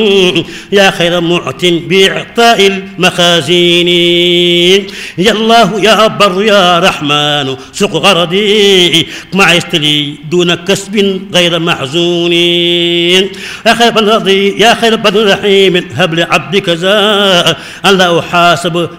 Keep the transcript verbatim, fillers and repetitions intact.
يا خير معت بإعطاء المخازين. يا الله يا بر يا رحمن سق غردي مع يستلي دون كسب غير محزون. يا خير بن رضي يا خير بن رحيم هب لعبدك زاء أن لا أحاسب